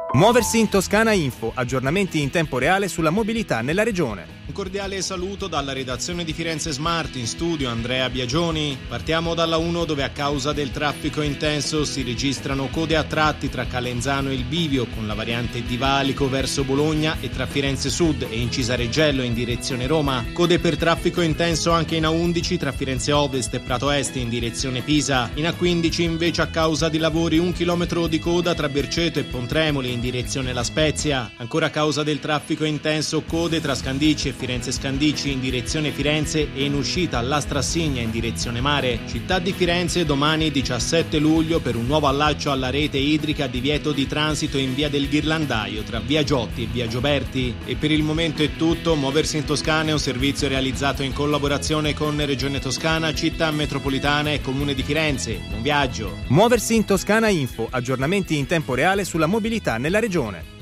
Muoversi in Toscana Info, aggiornamenti in tempo reale sulla mobilità nella regione. Un cordiale saluto dalla redazione di Firenze Smart, in studio Andrea Biagioni. Partiamo dalla 1 dove a causa del traffico intenso si registrano code a tratti tra Calenzano e il Bivio con la variante di Valico verso Bologna e tra Firenze Sud e in Cisareggello in direzione Roma. Code per traffico intenso anche in A11 tra Firenze Ovest e Prato Est in direzione Pisa. In A15 invece a causa di lavori 1 chilometro di coda tra Berceto e Pontremoli in direzione La Spezia. Ancora a causa del traffico intenso code tra Scandicci e Firenze Scandicci in direzione Firenze e in uscita alla Strassigna in direzione mare. Città di Firenze domani 17 luglio per un nuovo allaccio alla rete idrica divieto di transito in via del Ghirlandaio tra via Giotti e via Gioberti. E per il momento è tutto. Muoversi in Toscana è un servizio realizzato in collaborazione con Regione Toscana, Città Metropolitana e Comune di Firenze. Buon viaggio! Muoversi in Toscana Info, aggiornamenti in tempo reale sulla mobilità nella regione.